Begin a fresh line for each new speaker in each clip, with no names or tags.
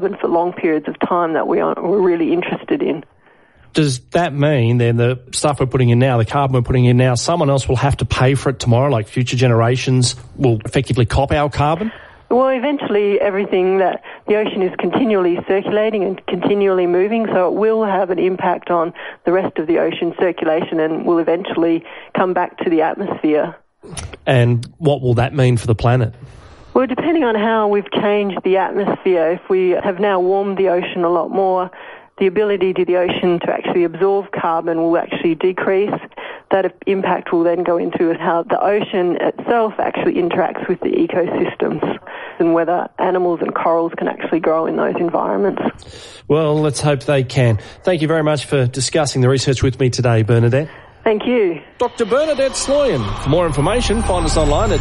and for long periods of time that we're really interested in.
Does that mean then the stuff we're putting in now, the carbon we're putting in now, someone else will have to pay for it tomorrow, like future generations will effectively cop our carbon?
Well, eventually everything that the ocean is continually circulating and continually moving, so it will have an impact on the rest of the ocean circulation and will eventually come back to the atmosphere.
And what will that mean for the planet?
Well, depending on how we've changed the atmosphere, if we have now warmed the ocean a lot more, the ability to the ocean to actually absorb carbon will actually decrease. That impact will then go into how the ocean itself actually interacts with the ecosystems and whether animals and corals can actually grow in those environments.
Well, let's hope they can. Thank you very much for discussing the research with me today, Bernadette.
Thank you.
Dr. Bernadette Sloyan. For more information, find us online at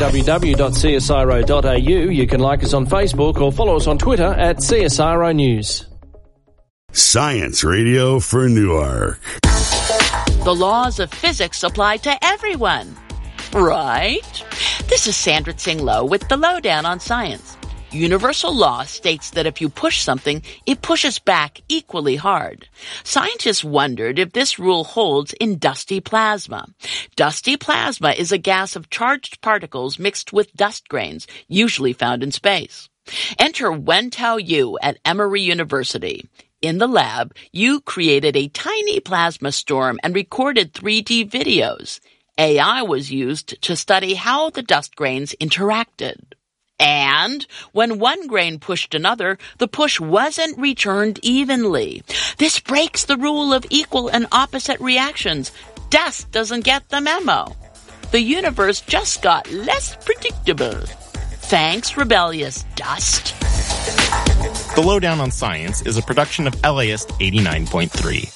www.csiro.au. You can like us on Facebook or follow us on Twitter at CSIRO News.
Science Radio for Newark.
The laws of physics apply to everyone, right? This is Sandra Tsing-Loh with the Lowdown on Science. Universal law states that if you push something, it pushes back equally hard. Scientists wondered if this rule holds in dusty plasma. Dusty plasma is a gas of charged particles mixed with dust grains, usually found in space. Enter Wen-Tao Yu at Emory University. In the lab, Yu created a tiny plasma storm and recorded 3D videos. AI was used to study how the dust grains interacted. And when one grain pushed another, the push wasn't returned evenly. This breaks the rule of equal and opposite reactions. Dust doesn't get the memo. The universe just got less predictable. Thanks, rebellious dust.
The Lowdown on Science is a production of LAist 89.3.